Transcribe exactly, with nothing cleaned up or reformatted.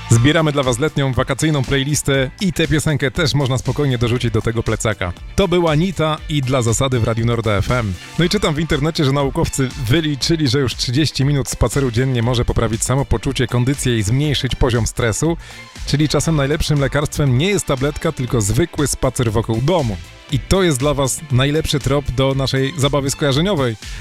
Zbieramy dla Was letnią, wakacyjną playlistę i tę piosenkę też można spokojnie dorzucić do tego plecaka. To była Nita i Dla Zasady w Radiu Norda F M. No i czytam w internecie, że naukowcy wyliczyli, że już trzydzieści minut spaceru dziennie może poprawić samopoczucie, kondycję i zmniejszyć poziom stresu, czyli czasem najlepszym lekarstwem nie jest tabletka, tylko zwykły spacer wokół domu. I to jest dla Was najlepszy trop do naszej zabawy skojarzeniowej.